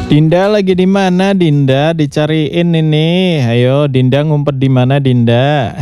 Dinda lagi di mana, Dinda? Dicariin ini. Ayo, Dinda ngumpet di mana, Dinda?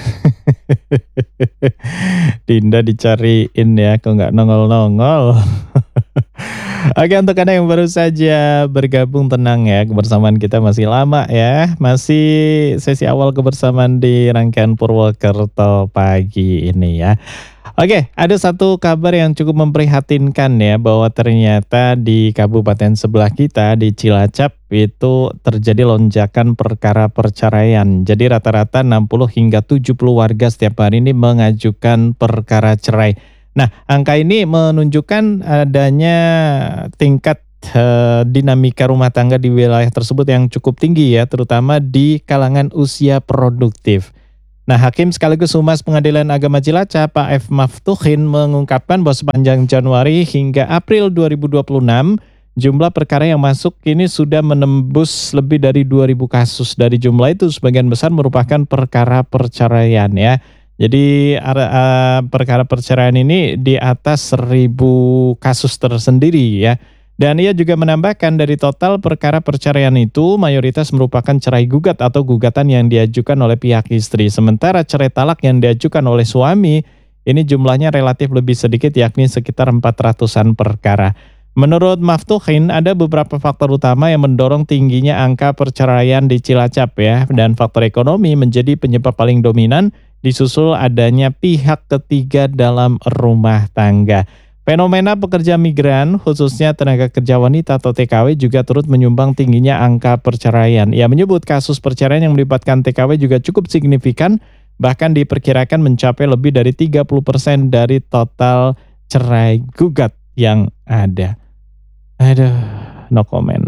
Dinda dicariin ya, kok nggak nongol-nongol. Oke, untuk Anda yang baru saja bergabung, tenang ya, kebersamaan kita masih lama ya. Masih sesi awal kebersamaan di rangkaian Purwokerto pagi ini ya. Oke, ada satu kabar yang cukup memprihatinkan ya, bahwa ternyata di kabupaten sebelah kita di Cilacap itu terjadi lonjakan perkara perceraian. Jadi rata-rata 60 hingga 70 warga setiap hari ini mengajukan perkara cerai. Nah, angka ini menunjukkan adanya tingkat dinamika rumah tangga di wilayah tersebut yang cukup tinggi ya, terutama di kalangan usia produktif. Nah, Hakim sekaligus Humas Pengadilan Agama Cilacap, Pak F. Maftuhin, mengungkapkan bahwa sepanjang Januari hingga April 2026, jumlah perkara yang masuk ini sudah menembus lebih dari 2.000 kasus. Dari jumlah itu, sebagian besar merupakan perkara perceraian ya. Jadi perkara perceraian ini di atas 1.000 kasus tersendiri ya. Dan ia juga menambahkan dari total perkara perceraian itu mayoritas merupakan cerai gugat atau gugatan yang diajukan oleh pihak istri. Sementara cerai talak yang diajukan oleh suami ini jumlahnya relatif lebih sedikit, yakni sekitar 400-an perkara. Menurut Maftuhin, ada beberapa faktor utama yang mendorong tingginya angka perceraian di Cilacap ya. Dan faktor ekonomi menjadi penyebab paling dominan, disusul adanya pihak ketiga dalam rumah tangga. Fenomena pekerja migran, khususnya tenaga kerja wanita atau TKW, juga turut menyumbang tingginya angka perceraian. Ia menyebut kasus perceraian yang melibatkan TKW juga cukup signifikan, bahkan diperkirakan mencapai lebih dari 30% dari total cerai gugat yang ada. Aduh, no comment.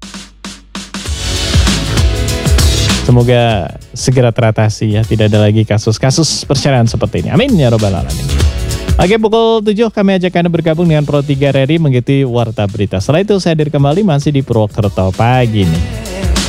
Semoga segera teratasi ya, tidak ada lagi kasus-kasus perceraian seperti ini. Amin ya robbal alamin. Oke, pukul 7 kami ajak Anda bergabung dengan Pro 3 RRI mengikuti Warta Berita. Setelah itu saya hadir kembali masih di Purwokerto pagi ini.